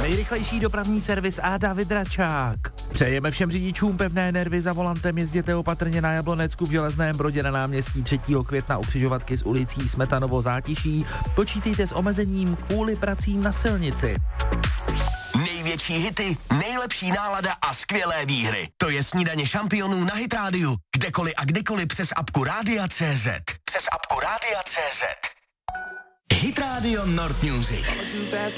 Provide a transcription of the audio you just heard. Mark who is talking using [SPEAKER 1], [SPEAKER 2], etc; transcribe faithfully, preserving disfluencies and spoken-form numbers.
[SPEAKER 1] Nejrychlejší dopravní servis a David Račák. Přejeme všem řidičům pevné nervy za volantem, jezděte opatrně na Jablonecku v Železné Brodě na náměstí třetího května u křižovatky s ulicí Smetanovo Zátiší. Počítejte s omezením kvůli pracím na silnici.
[SPEAKER 2] Největší hity, nejlepší nálada a skvělé výhry. To je Snídaně šampionů na Hit rádiu. Kdekoliv a kdykoliv přes apku Rádia tečka cé zet. Přes apku Rádia tečka cé zet. Hit Radio Nord Music.